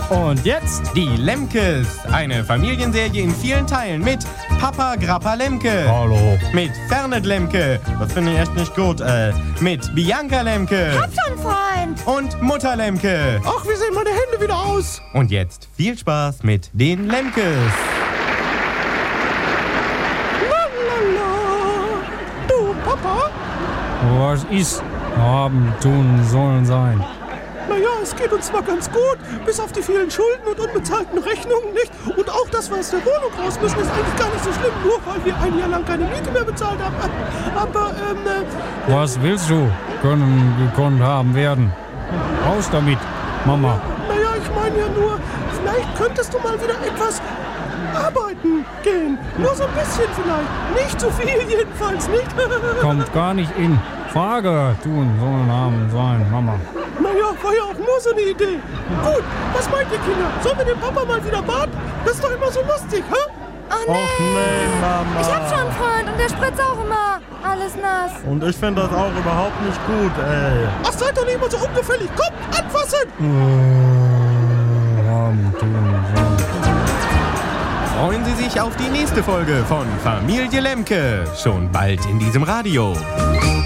Und jetzt Die Lemkes, eine Familienserie in vielen Teilen mit Papa Grappa Lemke. Hallo. Mit Fernet Lemke, das finde ich echt nicht gut. Mit Bianca Lemke. Hab schon, Freund. Und Mutter Lemke. Ach, wie sehen meine Hände wieder aus? Und jetzt viel Spaß mit den Lemkes. Lalala. Du, Papa? Was ist haben, tun, sollen sein? Naja, es geht uns zwar ganz gut, bis auf die vielen Schulden und unbezahlten Rechnungen, nicht? Und auch, dass wir aus der Wohnung raus müssen, ist eigentlich gar nicht so schlimm, nur weil wir ein Jahr lang keine Miete mehr bezahlt haben. Aber, Was willst du? Können, gekonnt haben, werden. Raus damit, Mama. naja, ich meine ja nur, vielleicht könntest du mal wieder etwas arbeiten gehen. Nur so ein bisschen vielleicht. Nicht zu viel jedenfalls, nicht? Kommt gar nicht in Frage. Tun, sollen, haben, sein, Mama. Naja, war ja auch nur so eine Idee. Gut, was meint ihr, Kinder? Sollen wir den Papa mal wieder baden? Das ist doch immer so lustig, hä? Oh nee. Och nee, Mama. Ich hab schon einen Freund und der spritzt auch immer alles nass. Und ich finde das auch überhaupt nicht gut, ey. Ach, seid doch nicht immer so ungefällig. Kommt, anfassen! Haben, tun, sollen. Freuen Sie sich auf die nächste Folge von Familie Lemke. Schon bald in diesem Radio.